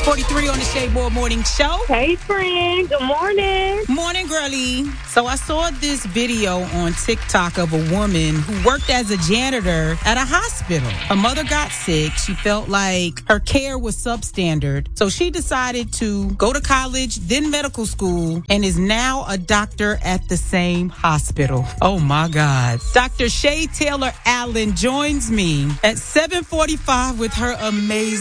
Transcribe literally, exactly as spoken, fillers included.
forty-three on the Shea Boy Morning Show. Hey, friend. Good morning. Morning, girlie. So I saw this video on TikTok of a woman who worked as a janitor at a hospital. Her mother got sick. She felt like her care was substandard. So she decided to go to college, then medical school, and is now a doctor at the same hospital. Oh, my God. Doctor Shay Taylor Allen joins me at seven forty-five with her amazing